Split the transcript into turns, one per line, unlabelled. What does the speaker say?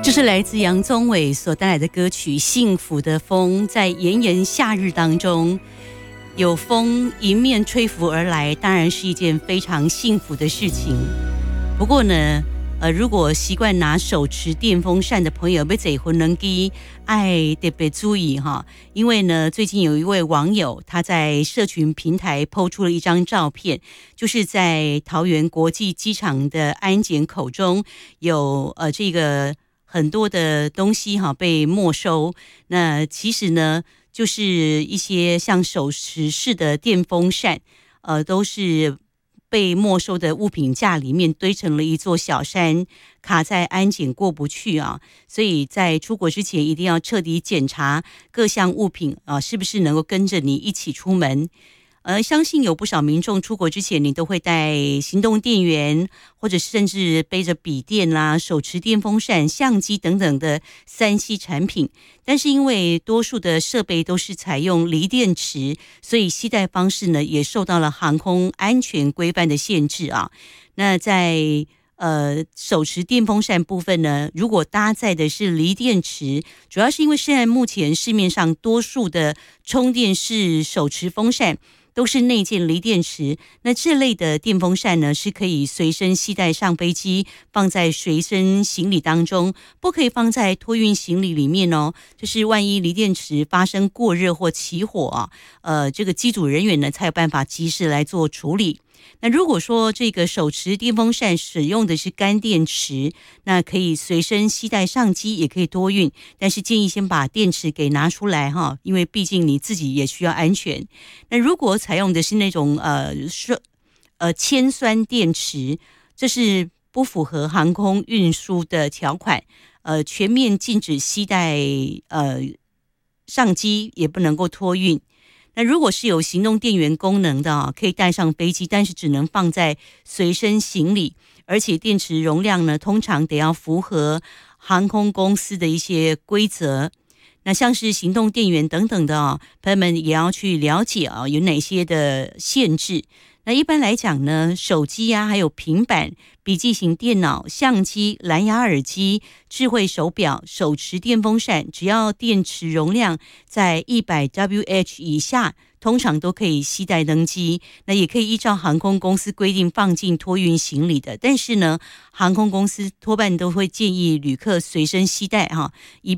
这是来自杨宗纬所带来的歌曲《幸福的风》。在炎炎夏日当中，有风迎面吹拂而来，当然是一件非常幸福的事情。不过呢，如果习惯拿手持电风扇的朋友，要做混能机爱特别注意哈，因为呢，最近有一位网友他在社群平台 po 出了一张照片，就是在桃园国际机场的安检口中有这个很多的东西哈被没收。那其实呢，就是一些像手持式的电风扇，都是被没收的物品架里面堆成了一座小山，卡在安检过不去啊。所以在出国之前一定要彻底检查各项物品啊，是不是能够跟着你一起出门。相信有不少民众出国之前，你都会带行动电源，或者甚至背着笔电啦、手持电风扇、相机等等的3C 产品。但是因为多数的设备都是采用锂电池，所以携带方式呢也受到了航空安全规范的限制啊。那在手持电风扇部分呢，如果搭载的是锂电池，主要是因为现在目前市面上多数的充电式手持风扇都是内建锂电池，那这类的电风扇呢是可以随身携带上飞机，放在随身行李当中，不可以放在托运行李里面哦。就是万一锂电池发生过热或起火啊，这个机组人员呢才有办法及时来做处理。那如果说这个手持电风扇使用的是干电池，那可以随身携带上机，也可以托运，但是建议先把电池给拿出来哈，因为毕竟你自己也需要安全。那如果采用的是那种铅酸电池，这是不符合航空运输的条款，全面禁止携带上机，也不能够托运。那如果是有行动电源功能的可以带上飞机，但是只能放在随身行李，而且电池容量呢，通常得要符合航空公司的一些规则。那像是行动电源等等的朋友们也要去了解有哪些的限制。那一般来讲呢，手机还有平板、笔记型电脑、相机、蓝牙耳机、智慧手表、手持电风扇，只要电池容量在100Wh 以下，通常都可以携带登机。那也可以依照航空公司规定放进托运行李的，但是呢，航空公司多半都会建议旅客随身携带以